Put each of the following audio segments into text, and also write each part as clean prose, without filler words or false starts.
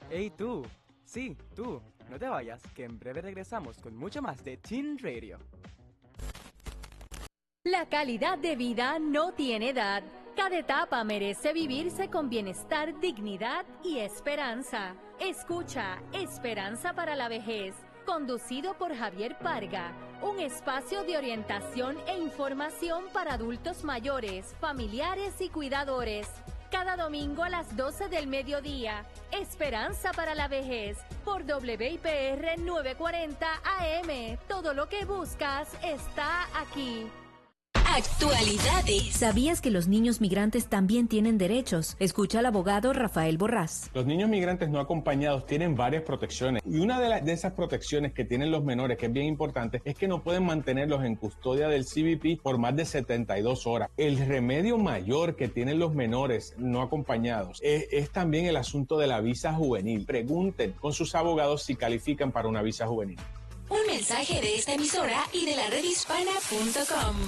Hey tú, sí, tú, no te vayas, que en breve regresamos con mucho más de Teen Radio. La calidad de vida no tiene edad. Cada etapa merece vivirse con bienestar, dignidad y esperanza. Escucha Esperanza para la Vejez, conducido por Javier Parga, un espacio de orientación e información para adultos mayores, familiares y cuidadores. Cada domingo a las 12 del mediodía, Esperanza para la Vejez, por WIPR 940 AM. Todo lo que buscas está aquí. Actualidades. ¿Sabías que los niños migrantes también tienen derechos? Escucha al abogado Rafael Borrás. Los niños migrantes no acompañados tienen varias protecciones y una de esas protecciones que tienen los menores, que es bien importante, es que no pueden mantenerlos en custodia del CBP por más de 72 horas. El remedio mayor que tienen los menores no acompañados es también el asunto de la visa juvenil. Pregunten con sus abogados si califican para una visa juvenil. Un mensaje de esta emisora y de la redhispana.com.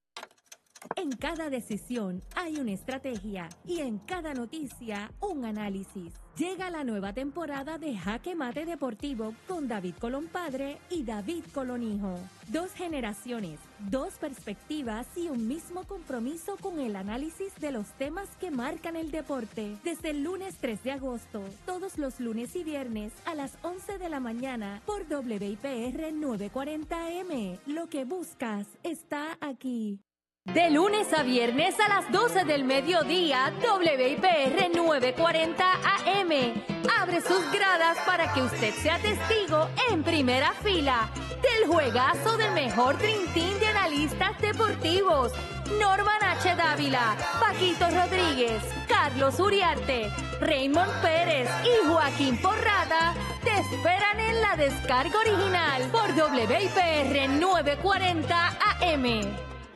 En cada decisión hay una estrategia y en cada noticia un análisis. Llega la nueva temporada de Jaque Mate Deportivo con David Colón Padre y David Colón Hijo. 2 generaciones, 2 perspectivas y un mismo compromiso con el análisis de los temas que marcan el deporte. Desde el lunes 3 de agosto, todos los lunes y viernes a las 11 de la mañana por WIPR 940M. Lo que buscas está aquí. De lunes a viernes a las 12 del mediodía, WIPR 940 AM abre sus gradas para que usted sea testigo en primera fila del juegazo del mejor Dream Team de analistas deportivos. Norman H. Dávila, Paquito Rodríguez, Carlos Uriarte, Raymond Pérez y Joaquín Porrada te esperan en la descarga original por WIPR 940 AM.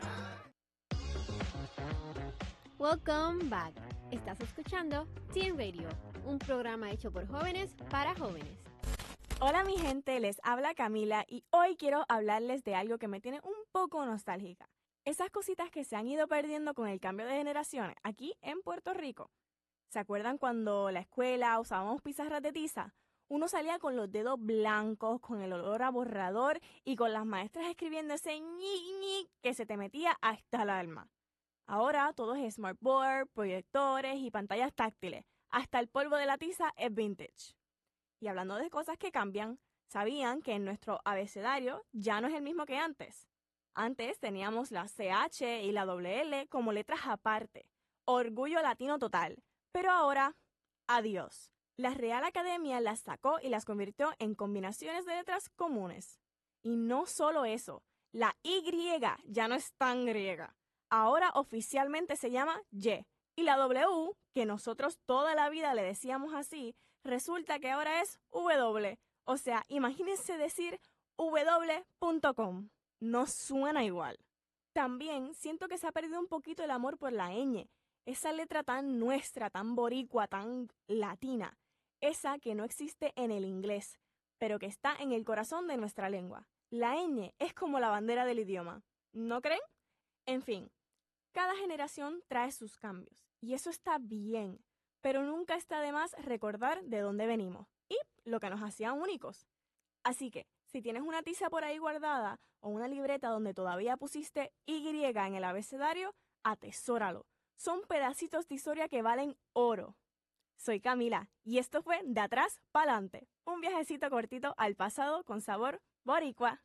Welcome back. Estás escuchando Teen Radio, un programa hecho por jóvenes para jóvenes. Hola mi gente, les habla Camila y hoy quiero hablarles de algo que me tiene un poco nostálgica. Esas cositas que se han ido perdiendo con el cambio de generaciones aquí en Puerto Rico. ¿Se acuerdan cuando la escuela usábamos pizarras de tiza? Uno salía con los dedos blancos, con el olor a borrador y con las maestras escribiendo ese ñi que se te metía hasta el alma. Ahora todo es smartboard, proyectores y pantallas táctiles. Hasta el polvo de la tiza es vintage. Y hablando de cosas que cambian, ¿sabían que en nuestro abecedario ya no es el mismo que antes? Antes teníamos la CH y la WL como letras aparte. Orgullo latino total. Pero ahora, adiós. La Real Academia las sacó y las convirtió en combinaciones de letras comunes. Y no solo eso, la Y ya no es tan griega. Ahora oficialmente se llama Y. Y la W, que nosotros toda la vida le decíamos así, resulta que ahora es W. O sea, imagínense decir w.com. No suena igual. También siento que se ha perdido un poquito el amor por la ñ. Esa letra tan nuestra, tan boricua, tan latina. Esa que no existe en el inglés, pero que está en el corazón de nuestra lengua. La ñ es como la bandera del idioma. ¿No creen? En fin, cada generación trae sus cambios y eso está bien, pero nunca está de más recordar de dónde venimos y lo que nos hacía únicos. Así que, si tienes una tiza por ahí guardada o una libreta donde todavía pusiste Y en el abecedario, atesóralo. Son pedacitos de historia que valen oro. Soy Camila y esto fue De Atrás Pa'lante, un viajecito cortito al pasado con sabor boricua.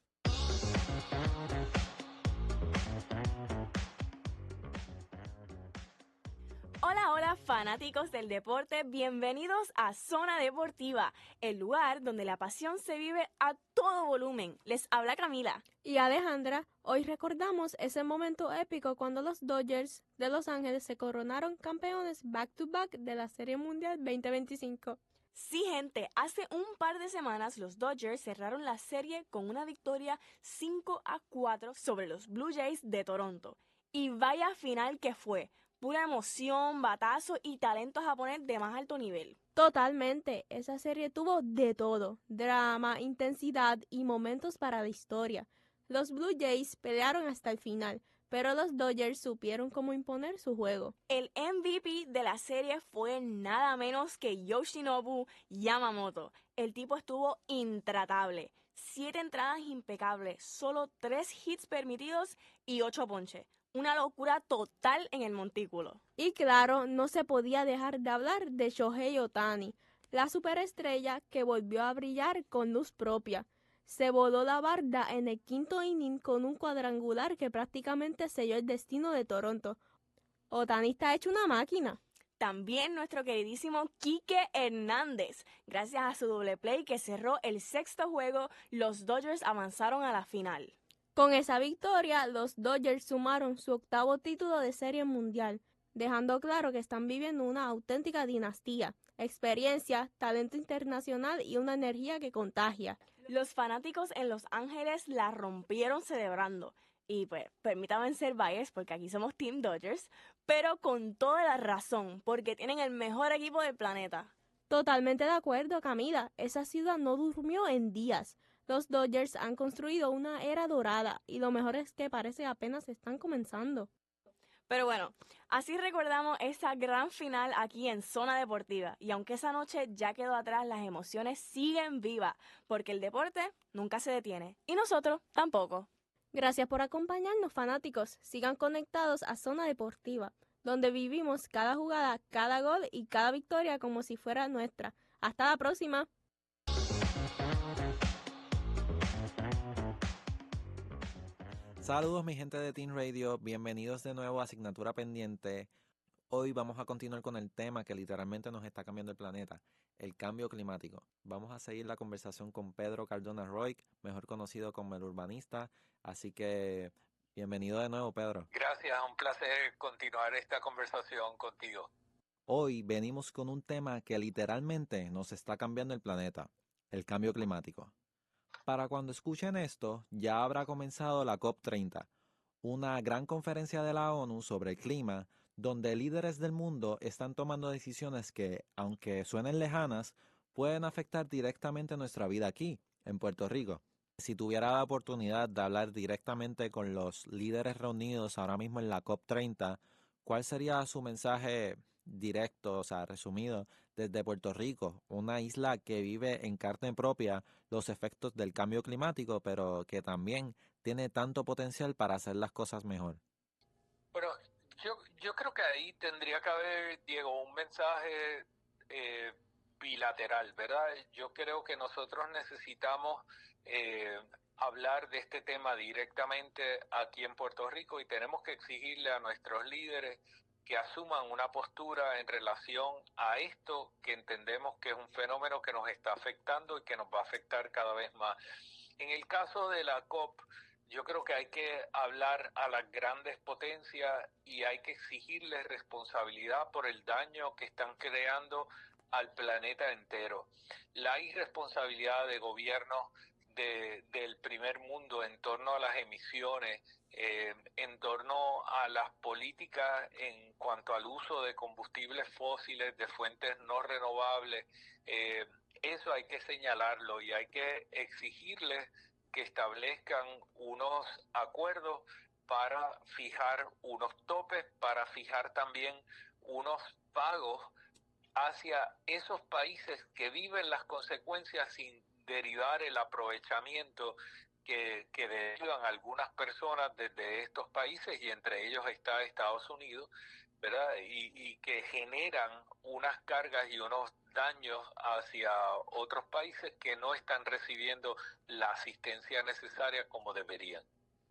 Hola, hola fanáticos del deporte, bienvenidos a Zona Deportiva, el lugar donde la pasión se vive a todo volumen. Les habla Camila. Y Alejandra, hoy recordamos ese momento épico cuando los Dodgers de Los Ángeles se coronaron campeones back-to-back de la Serie Mundial 2025. Sí, gente, hace un par de semanas los Dodgers cerraron la serie con una victoria 5-4 sobre los Blue Jays de Toronto. Y vaya final que fue. Pura emoción, batazo y talento japonés de más alto nivel. Totalmente, esa serie tuvo de todo, drama, intensidad y momentos para la historia. Los Blue Jays pelearon hasta el final, pero los Dodgers supieron cómo imponer su juego. El MVP de la serie fue nada menos que Yoshinobu Yamamoto. El tipo estuvo intratable. 7 entradas impecables, solo 3 hits permitidos y 8 ponches. Una locura total en el montículo. Y claro, no se podía dejar de hablar de Shohei Ohtani, la superestrella que volvió a brillar con luz propia. Se voló la barda en el 5º inning con un cuadrangular que prácticamente selló el destino de Toronto. Ohtani está hecho una máquina. También nuestro queridísimo Quique Hernández. Gracias a su doble play que cerró el 6º juego, los Dodgers avanzaron a la final. Con esa victoria, los Dodgers sumaron su 8º título de Serie Mundial, dejando claro que están viviendo una auténtica dinastía, experiencia, talento internacional y una energía que contagia. Los fanáticos en Los Ángeles la rompieron celebrando. Y pues, permítanme ser biased porque aquí somos Team Dodgers, pero con toda la razón, porque tienen el mejor equipo del planeta. Totalmente de acuerdo, Camila. Esa ciudad no durmió en días. Los Dodgers han construido una era dorada y lo mejor es que parece que apenas están comenzando. Pero bueno, así recordamos esa gran final aquí en Zona Deportiva. Y aunque esa noche ya quedó atrás, las emociones siguen vivas, porque el deporte nunca se detiene. Y nosotros tampoco. Gracias por acompañarnos, fanáticos. Sigan conectados a Zona Deportiva, donde vivimos cada jugada, cada gol y cada victoria como si fuera nuestra. Hasta la próxima. Saludos mi gente de Teen Radio, bienvenidos de nuevo a Asignatura Pendiente. Hoy vamos a continuar con el tema que literalmente nos está cambiando el planeta, el cambio climático. Vamos a seguir la conversación con Pedro Cardona Roig, mejor conocido como el urbanista, así que bienvenido de nuevo, Pedro. Gracias, un placer continuar esta conversación contigo. Hoy venimos con un tema que literalmente nos está cambiando el planeta, el cambio climático. Para cuando escuchen esto, ya habrá comenzado la COP30, una gran conferencia de la ONU sobre el clima, donde líderes del mundo están tomando decisiones que, aunque suenen lejanas, pueden afectar directamente nuestra vida aquí, en Puerto Rico. Si tuviera la oportunidad de hablar directamente con los líderes reunidos ahora mismo en la COP30, ¿cuál sería su mensaje directo, o sea, resumido, desde Puerto Rico, una isla que vive en carne propia los efectos del cambio climático, pero que también tiene tanto potencial para hacer las cosas mejor? Bueno, yo creo que ahí tendría que haber, Diego, un mensaje bilateral, ¿verdad? Yo creo que nosotros necesitamos hablar de este tema directamente aquí en Puerto Rico y tenemos que exigirle a nuestros líderes que asuman una postura en relación a esto que entendemos que es un fenómeno que nos está afectando y que nos va a afectar cada vez más. En el caso de la COP, yo creo que hay que hablar a las grandes potencias y hay que exigirles responsabilidad por el daño que están creando al planeta entero. La irresponsabilidad de gobiernos del primer mundo en torno a las emisiones, en torno a las políticas en cuanto al uso de combustibles fósiles, de fuentes no renovables, eso hay que señalarlo y hay que exigirles que establezcan unos acuerdos para fijar unos topes, para fijar también unos pagos hacia esos países que viven las consecuencias sin derivar el aprovechamiento que derivan algunas personas desde estos países y entre ellos está Estados Unidos, ¿verdad? Y que generan unas cargas y unos daños hacia otros países que no están recibiendo la asistencia necesaria como deberían.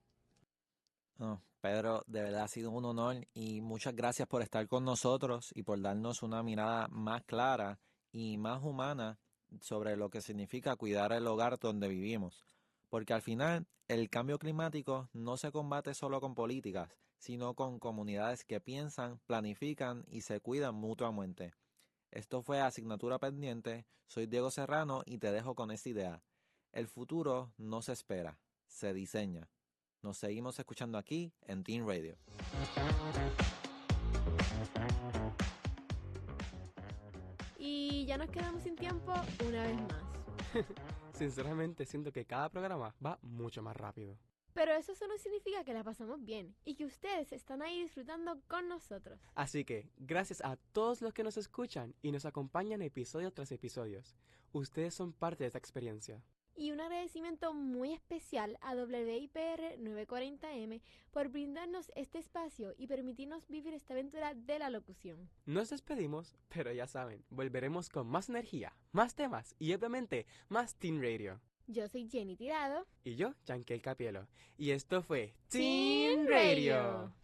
Oh, Pedro, de verdad ha sido un honor y muchas gracias por estar con nosotros y por darnos una mirada más clara y más humana sobre lo que significa cuidar el hogar donde vivimos. Porque al final, el cambio climático no se combate solo con políticas, sino con comunidades que piensan, planifican y se cuidan mutuamente. Esto fue Asignatura Pendiente, soy Diego Serrano y te dejo con esta idea. El futuro no se espera, se diseña. Nos seguimos escuchando aquí en Teen Radio. Y ya nos quedamos sin tiempo una vez más. Sinceramente siento que cada programa va mucho más rápido. Pero eso solo significa que la pasamos bien y que ustedes están ahí disfrutando con nosotros. Así que, gracias a todos los que nos escuchan y nos acompañan episodio tras episodio. Ustedes son parte de esta experiencia. Y un agradecimiento muy especial a WIPR 940M por brindarnos este espacio y permitirnos vivir esta aventura de la locución. Nos despedimos, pero ya saben, volveremos con más energía, más temas y obviamente más Teen Radio. Yo soy Jenny Tirado. Y yo, Yankel Capielo. Y esto fue Teen Radio.